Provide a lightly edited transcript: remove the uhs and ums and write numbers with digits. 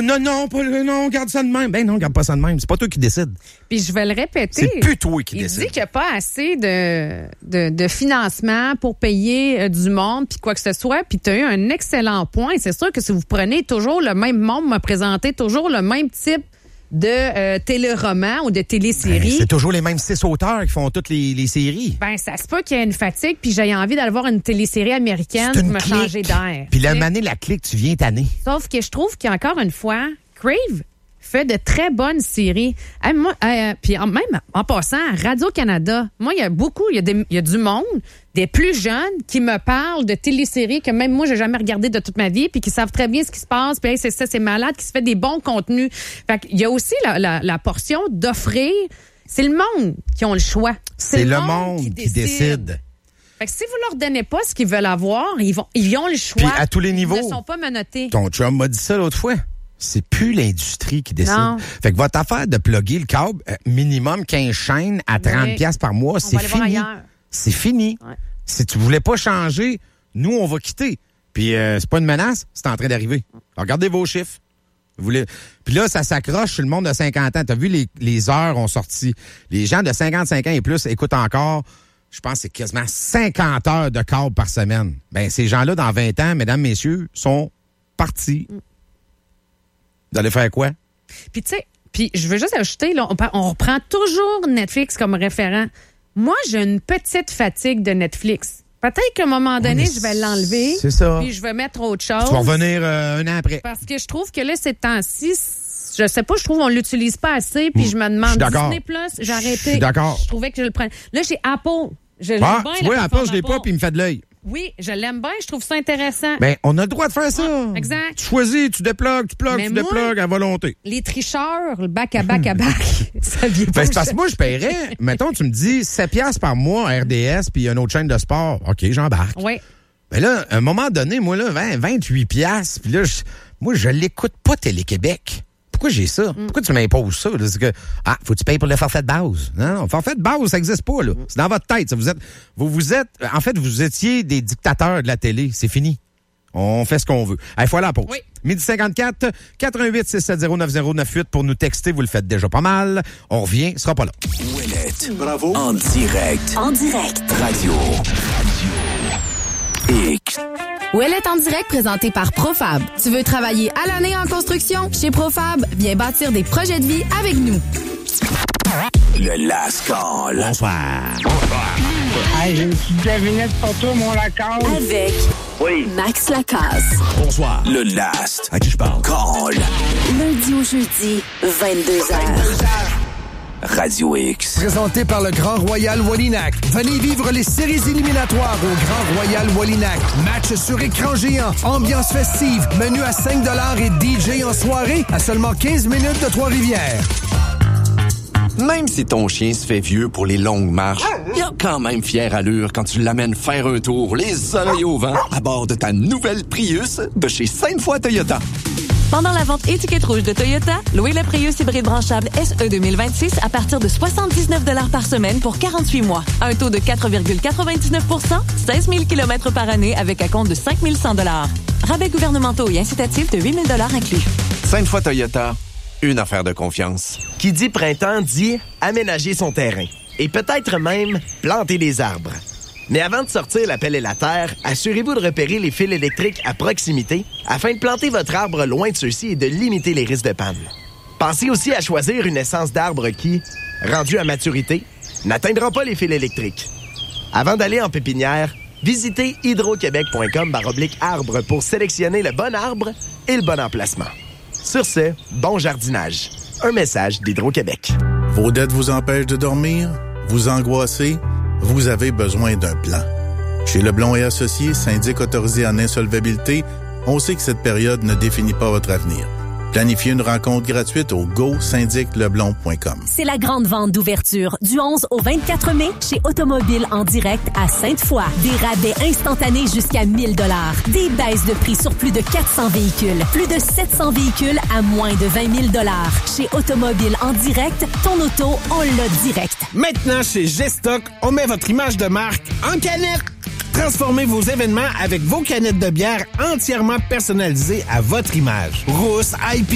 Non, garde ça de même. Ben non, garde pas ça de même. C'est pas toi qui décide. Puis je vais le répéter. C'est plus toi qui décide. Il dit qu'il n'y a pas assez de financement pour payer du monde puis quoi que ce soit. Puis tu as eu un excellent point. C'est sûr que si vous prenez toujours le même monde, me présentez toujours le même type de téléroman ou de télésérie. Ben, c'est toujours les mêmes 6 auteurs qui font toutes les séries. Ben, ça se peut qu'il y ait une fatigue puis j'ai envie d'aller voir une télésérie américaine pour me changer d'air. Puis la manée, la clique, tu viens tanner. Sauf que je trouve qu'encore une fois, Crave fait de très bonnes séries. Puis même en passant à Radio-Canada, moi, il y a du monde, des plus jeunes, qui me parlent de téléséries que même moi, j'ai jamais regardé de toute ma vie, puis qui savent très bien ce qui se passe, puis hey, c'est malade, qui se fait des bons contenus. Fait qu'il y a aussi la portion d'offrir. C'est le monde qui ont le choix. C'est le monde qui décide. Fait que si vous leur donnez pas ce qu'ils veulent avoir, ils ont le choix. Puis à tous les niveaux. Ils ne sont pas menottés. Ton chum m'a dit ça l'autre fois. C'est plus l'industrie qui décide. Non. Fait que votre affaire de plugger le câble, minimum 15 chaînes à 30$ par mois, c'est fini. C'est fini. Ouais. Si tu voulais pas changer, nous, on va quitter. Puis c'est pas une menace, c'est en train d'arriver. Regardez vos chiffres. Puis là, ça s'accroche sur le monde de 50 ans. T'as vu, les heures ont sorti. Les gens de 55 ans et plus écoutent encore, je pense que c'est quasiment 50 heures de câble par semaine. Ben ces gens-là, dans 20 ans, mesdames, messieurs, sont partis. Vous allez faire quoi? Puis tu sais, je veux juste ajouter, là, on reprend toujours Netflix comme référent. Moi, j'ai une petite fatigue de Netflix. Peut-être qu'à un moment donné, je vais l'enlever. C'est ça. Puis je vais mettre autre chose. Tu vas revenir un an après. Parce que je trouve que là, ces temps-ci, je sais pas, je trouve qu'on l'utilise pas assez. Puis je me demande, Disney+, j'ai arrêté. Je suis d'accord. Je trouvais que je le prenais. Là, j'ai Apple. Tu vois, Apple, je l'ai pas, puis il me fait de l'œil. Oui, je l'aime bien, je trouve ça intéressant. Ben, on a le droit de faire ça. Ah, exact. Tu choisis, tu déplugues, tu déplugues à volonté. Les tricheurs, le bac à bac, ça vient pas. Ben, c'est parce que moi, je paierais, mettons, tu me dis 7$ par mois RDS puis une autre chaîne de sport. OK, j'embarque. Oui. Ben là, à un moment donné, moi, là, 28$, puis là, moi, je l'écoute pas Télé-Québec. Pourquoi j'ai ça? Pourquoi tu m'imposes ça? Là? C'est que, faut que tu payes pour le forfait de base. Non, forfait de base, ça n'existe pas, là. C'est dans votre tête. Ça, vous étiez des dictateurs de la télé. C'est fini. On fait ce qu'on veut. Il faut aller à la pause. Oui. 12h54, 88-670-9098 pour nous texter. Vous le faites déjà pas mal. On revient, ce sera pas là. Ouellette. Bravo. En direct. Radio X. Ouellette en direct présenté par Profab. Tu veux travailler à l'année en construction? Chez Profab, viens bâtir des projets de vie avec nous. Le Last Call. Bonsoir. Hey, j'ai une petite devinette pour toi, mon Lacasse. Avec Max Lacasse. Bonsoir. Le Last À qui je parle? Call. Lundi au jeudi, 22h. Radio X. Présenté par le Grand Royal Wallinac. Venez vivre les séries éliminatoires au Grand Royal Wallinac. Match sur écran géant, ambiance festive, menu à 5$ et DJ en soirée à seulement 15 minutes de Trois-Rivières. Même si ton chien se fait vieux pour les longues marches, il a quand même fière allure quand tu l'amènes faire un tour les oreilles au vent à bord de ta nouvelle Prius de chez Sainte-Foy Toyota. Pendant la vente étiquette rouge de Toyota, louez le Prius hybride branchable SE 2026 à partir de 79$ par semaine pour 48 mois. Un taux de 4,99%, 16 000 km par année avec acompte de 5 100$. Rabais gouvernementaux et incitatifs de 8 000$ inclus. Sainte-Foy Toyota, une affaire de confiance. Qui dit printemps dit aménager son terrain. Et peut-être même planter des arbres. Mais avant de sortir la pelle et la terre, assurez-vous de repérer les fils électriques à proximité afin de planter votre arbre loin de ceux-ci et de limiter les risques de panne. Pensez aussi à choisir une essence d'arbre qui, rendue à maturité, n'atteindra pas les fils électriques. Avant d'aller en pépinière, visitez hydroquebec.com/arbre pour sélectionner le bon arbre et le bon emplacement. Sur ce, bon jardinage. Un message d'Hydro-Québec. Vos dettes vous empêchent de dormir? Vous angoissez? Vous avez besoin d'un plan. Chez Leblond et Associés, syndic autorisé en insolvabilité, on sait que cette période ne définit pas votre avenir. Planifiez une rencontre gratuite au go-syndicleblond.com. C'est la grande vente d'ouverture du 11 au 24 mai chez Automobile en direct à Sainte-Foy. Des rabais instantanés jusqu'à 1 000 $. Des baisses de prix sur plus de 400 véhicules. Plus de 700 véhicules à moins de 20 000 $. Chez Automobile en direct, ton auto, on l'a direct. Maintenant, chez Gestock, on met votre image de marque en canette. Transformez vos événements avec vos canettes de bière entièrement personnalisées à votre image. Rousse, IP,